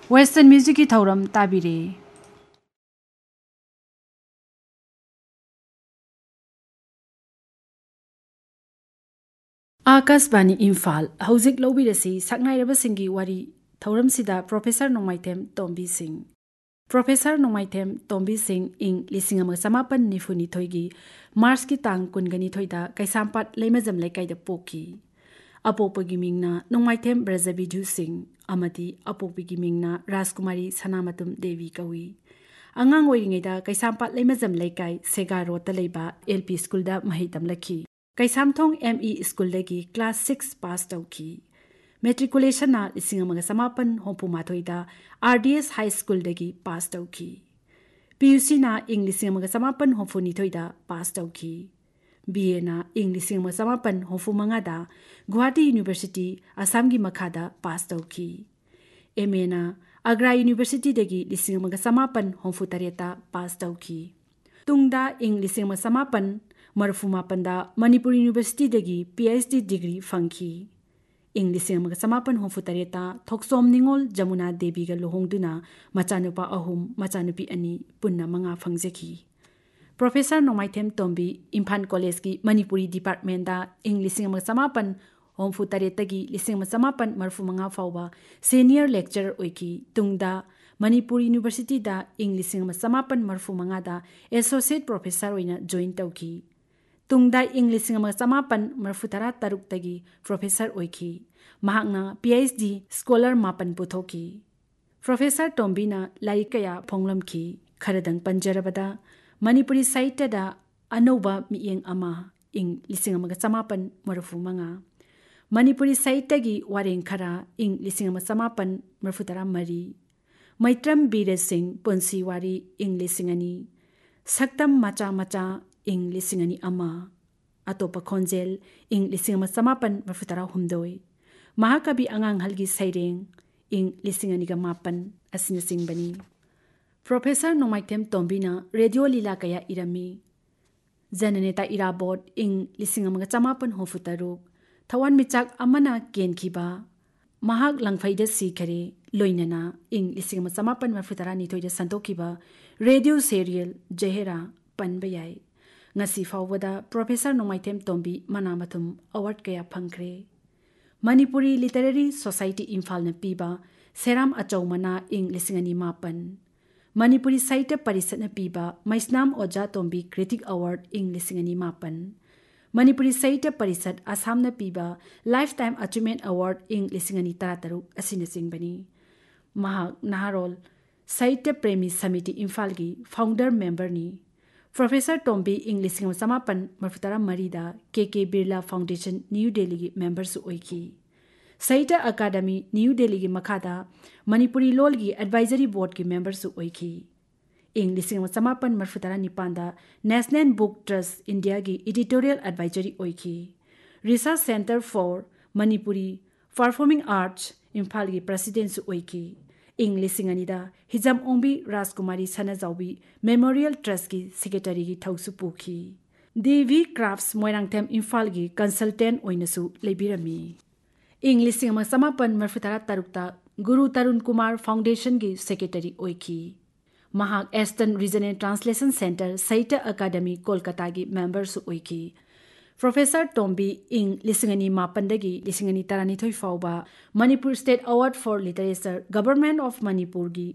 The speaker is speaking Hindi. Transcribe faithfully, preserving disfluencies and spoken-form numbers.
Western Music की थौरम ताबिरे आकाशवाणी इम्फाल हौजिक लौबिरसी सक्नाइरबसिंगी वारी थौरमसिदा प्रोफेसर नोंमाइथेम तोम्बी सिंह प्रोफेसर नोंमाइथेम तोम्बी सिंह इंग लिसिंग अमग समापन निफुनी थोइगी मार्च की तांग कुनगनी थोइदा कैसामपाट लेमजम लेकाइदा पोकी अपोपगी मिंगना नोंमाइथेम ब्रजबिधु सिंह अमदी अपोपगी मिंगना राजकुमारी सनामतुम देवी कवी अंगांग ओइरिङैदा कैसामपाट लेमजम लेकाइ सेगा रोडता लेबा एलपी स्कूलदा महि तमलखी कैसामथोंग एमई स्कूल की क्लास सिक्स पास तौकी मेट्रिकुलेशन ना लिसिंग अमग समापन होंपुमाथोइदा आरडीएस हाई स्कूल की पास तौकी पीयूसी ना इंग लिसिंग अमग समापन होंफुनिथोइदा पास तौकी बीए ना इंग लिसिंग अमग समापन होंफुमंगादा गुवाहाटी यूनिवर्सिटी असम की मखादा पास तौकी एमए ना अग्रा यूनिवर्सिटी दगी लिसिंग अमग समापन होंफुतरेता पास तौकी तुंगदा इंग लिसिंग अमग समापन मरफुमापंदा मणिपुर यूनिवर्सिटी दगी पीएचडी डिग्री फंखी इंग लिसिंग अमग समापन होंफुतरेता थोक्सोम निंगोल जमुना देवी गा लोहोंगदुना मचानुपा अहुम मचानुपी अनि पुन्ना मंगा फंगजेखी प्रोफेसर नोंमाइथेम तोम्बी इम्फाल कॉलेज की मणिपुरी डिपार्टमेंट दा इंग लिसिंग अमग समापन होंफुतरेतगी लिसिंग अमग समापन मरफुमंगा फाउबा सीनियर लेक्चरर ओइकी तुंगदा मणिपुर यूनिवर्सिटी दा इंग लिसिंग अमग समापन मरफुमंगा दा एसोसिएट प्रोफेसर ओइना जॉइन तौकी तुंगदा इंग लिसिंग अमग समापन मरफुतरा तरुक तगी प्रोफेसर ओइखी महांगना पीएचडी स्कॉलर मापन पुथोकी प्रोफेसर टोम्बीना लाइक कया फोंगलमखी खरदंग पंजरबदा मणिपुरी साहित्य दा अनौबा मियेंग अमा इंग लिसिंग अमग समापन मरफुमंगा मणिपुरी साहित्य की वारेंग खरा इंग लिसिंग अमग समापन मरफुतरा मरी मैत्रम बीर सिंह पुंसी वारी इंग लिसिंग अनि सक्तम मचा मचा इंग लिसिंग अनि अमा अतोपा खोंजेल इंग लिसिंग अमग समापन मरफुतरा हुमदोय महाकवि अंगांग हलगी सैरेंग इंग लिसिंग अनि गा मापन असिन सिंगबनी प्रोफेसर नोंमाइथेम तोम्बीना रेडियो लीला कया इरमी जननेता इराबोट इंग लिसिंग अमग समापन होफुतरुक थवान मिचाक अमना केनखिबा महाक लंगफैदा सीखरे लोइनना इंग लिसिंग अमग समापन मरफुतरा निथोइदा संतोखिबा रेडियो सीरियल जहेरा पनबा याय ngasi fawada Professor Nomaithem Tombi Manamathum award kaya phangkre Manipuri Literary Society Imphal na piba Seram Achawmana ing lisingani mapan Manipuri Sahitya Parisat na piba Maisnam Oja Tombi Critic Award ing lisingani mapan Manipuri Sahitya Parisat Assam na piba Lifetime Achievement Award ing lisingani tarataruk asina singbani Mahak Naharol Sahitya Premi Samiti Imphal gi founder member ni professor टोम्बी इंग लिसिंग समापन मरफुतरा मरीदा के के बिरला फाउंडेशन न्यू दिल्ली की मेंबर्स ओइकी साहित्य अकादमी न्यू दिल्ली की मखादा मणिपुरी लोल की एडवाइजरी बोर्ड की मेंबर्स ओइकी इंग लिसिंग समापन मरफुतरा निपांदा नेशनल बुक ट्रस्ट इंडिया की editorial advisory ओइकी research centre for Manipuri performing arts Imphal की प्रेसिडेंट ओइकी इंग लिसिंग अनिदा हिजम ओंबी राजकुमारी सनाजाउबी मेमोरियल ट्रस्ट की सेक्रेटरी की थौसु पुखी देवी क्राफ्ट्स मोइरांगथेम इम्फाल की कंसल्टेंट ओइनसु लेबिरमी इंग लिसिंग अमग समापन मरफुतरा तरुकता गुरु तरुण कुमार फाउंडेशन की secretary ओइकी महाक astern regional translation centre साहित्य अकादमी कोलकाता की मेंबर्स ओइकी प्रोफेसर टोम्बी इंग लिसिंगनी मापंदगी लिसिंगनी तरानिथोई फाउबा Manipur state award for literature government of Manipur की